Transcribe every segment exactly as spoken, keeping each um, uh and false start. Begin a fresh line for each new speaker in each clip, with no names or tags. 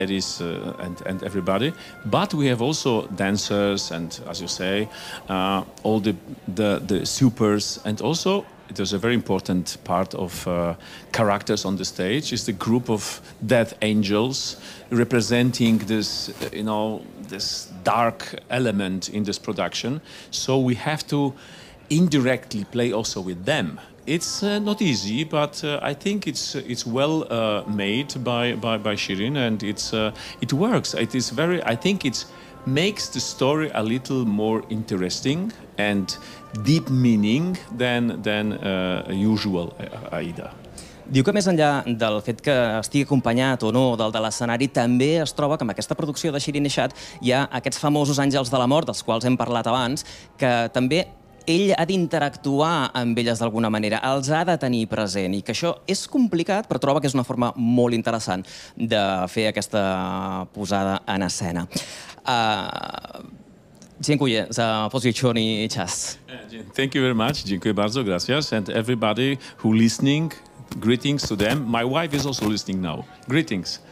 Is, uh, and, and everybody, but we have also dancers and, as you say, uh, all the, the the supers, and also it was a very important part of uh, characters on the stage is the group of death angels representing this, you know, this dark element in this production. So we have to indirectly play also with them. It's uh, not easy, but uh, I think it's it's well uh, made by, by, by Shirin, and it's uh, it works. It is very. I think it makes the story a little more interesting and deep meaning than than uh, usual. Aida.
Diu que més enllà del fet que estigui acompanyat o no del de l'escenari, també es troba que amb aquesta producció de Shirin Eshat hi ha aquests famosos àngels de la mort, dels quals hem parlat abans, que també ell ha d'interactuar amb elles d'alguna manera, els ha de tenir present, i que això és complicat, però troba que és una forma molt interessant de fer aquesta posada en escena. Uh, dziękuję za pożyczony czas.
Thank you very much. Dziękuję bardzo, gracias. And everybody who listening, greetings to them. My wife is also listening now. Greetings.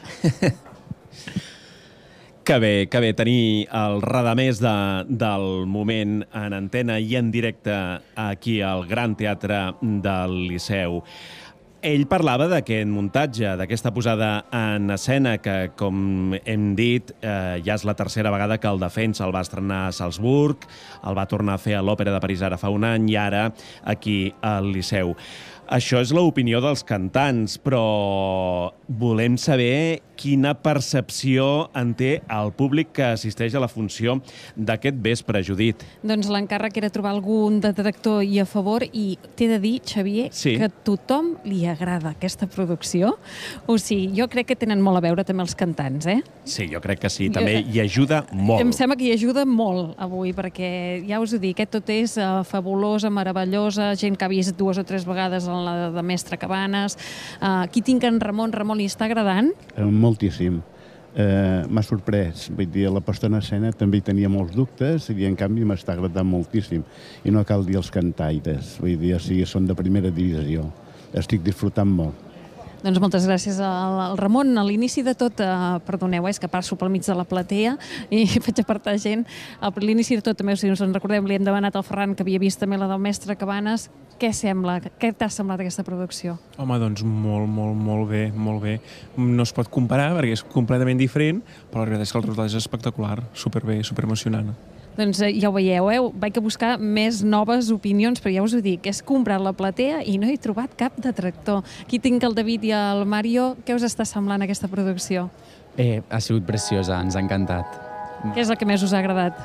Que bé, que bé tenir el radamés de, del moment en antena i en directe aquí al Gran Teatre del Liceu. Ell parlava d'aquest muntatge, d'aquesta posada en escena que, com hem dit, eh, ja és la tercera vegada que el defensa. El va estrenar a Salzburg, el va tornar a fer a l'Òpera de París ara fa un any i ara aquí al Liceu. Això és l'opinió dels cantants, però volem saber quina percepció en té el públic que assisteix a la funció d'aquest vespre, Judit.
Doncs l'encàrrec era trobar algun detractor i a favor, i t'he de dir, Xavier, sí, que a tothom li agrada aquesta producció. O sigui, jo crec que tenen molt a veure també els cantants, eh?
Sí, jo crec que sí, també hi ajuda molt.
Em sembla que hi ajuda molt avui, perquè ja us ho dic, eh, tot és uh, fabulosa, meravellosa, gent que ha vist dues o tres vegades en la de Mestre Cabanes. Uh, aquí tinc en Ramon. Ramon, li està agradant?
Moltíssim. Uh, M'ha sorprès. Vull dir, la posta en escena també hi tenia molts dubtes i, en canvi, m'està agradant moltíssim. I no cal dir els cantaires. Vull dir, o sigui, són de primera divisió. Estic disfrutant molt.
Doncs moltes gràcies al Ramon. A l'inici de tot, eh, perdoneu, és que passo pel mig de la platea i faig apartar gent. A l'inici de tot, també, si us en recordem, li hem demanat al Ferran, que havia vist també la del Mestre Cabanes. Què sembla? Què t'ha semblat aquesta producció?
Home, doncs molt, molt, molt bé, molt bé. No es pot comparar perquè és completament diferent, però la veritat és que el resultat és espectacular, superbé, superemocionant.
Doncs ja ho veieu, eh? Vaig a buscar més noves opinions, però ja us ho dic, és comprar la platea i no he trobat cap detractor. Aquí tinc el David i el Mario. Què us està semblant aquesta producció?
Eh, ha sigut preciosa, ens ha encantat.
Què és el que més us ha agradat?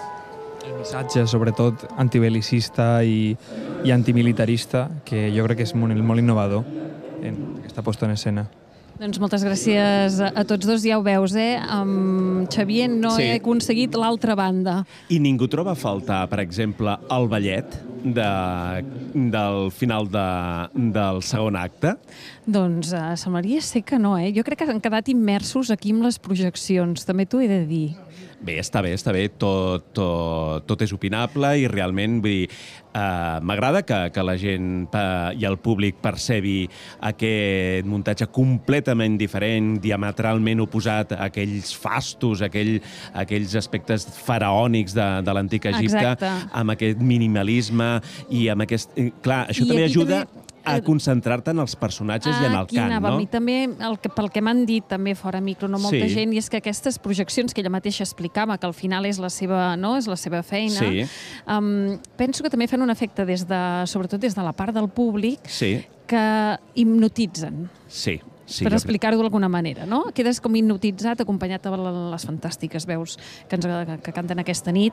El missatge, sobretot, antibelicista i, i antimilitarista, que jo crec que és molt, molt innovador en aquesta posta en escena.
Doncs moltes gràcies a tots dos, ja ho veus, eh? Amb Xavier no sí. he aconseguit l'altra banda.
I ningú troba a faltar, per exemple, el ballet de, del final de, del segon acte?
Doncs uh, semblaria ser que no, eh? Jo crec que han quedat immersos aquí amb les projeccions, també t'ho he de dir.
Bé, està bé, està bé, tot, tot, tot és opinable i realment, vull dir, eh, m'agrada que, que la gent eh, i el públic percebi aquest muntatge completament diferent, diametralment oposat a aquells fastos, aquell, aquells aspectes faraònics de, de l'antic Egipte,
exacte,
amb aquest minimalisme i amb aquest... Clar, això
I
també ajuda...
També
a concentrar-te en els personatges ah, i en el cant, no?
I també, el que, pel que m'han dit també fora micro, no molta sí. gent, i és que aquestes projeccions que ella mateixa explicava, que al final és la seva, no? és la seva feina,
sí.
um, penso que també fan un efecte, des de, sobretot des de la part del públic,
sí.
que hipnotitzen.
Sí. Sí,
per explicar-ho d'alguna manera, no? Quedes com hipnotitzat, acompanyat de les fantàstiques veus que, ens, que canten aquesta nit.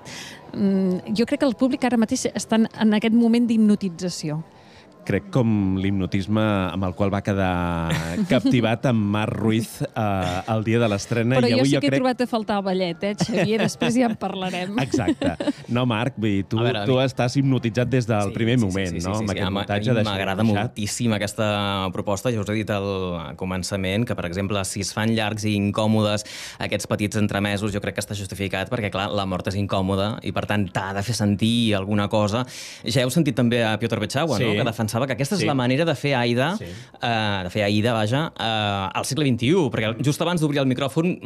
Jo crec que el públic ara mateix està en aquest moment d'hipnotització.
Crec com l'hipnotisme amb el qual va quedar captivat amb Marc Ruiz eh, el dia de l'estrena.
Però
i
jo
avui
sí
jo
que he
crec...
trobat a faltar el ballet, eh, Xavier? Després ja en parlarem.
Exacte. No, Marc, vull dir, tu, veure, tu mi... estàs hipnotitzat des del sí, primer sí, moment,
sí, sí,
no?
Sí, sí,
amb
sí,
aquest
sí.
muntatge de
M'agrada moltíssim aquesta proposta. Ja us he dit al començament que, per exemple, si es fan llargs i incòmodes aquests petits entremesos, jo crec que està justificat perquè, clar, la mort és incòmoda i, per tant, t'ha de fer sentir alguna cosa. Ja heu sentit també a Piotr Bechagua, sí. no? que defensava pensava que aquesta és
Sí.
la manera de fer Aida,
Sí.
eh, de fer Aida, vaja, eh, al segle vint i u, perquè just abans d'obrir el micròfon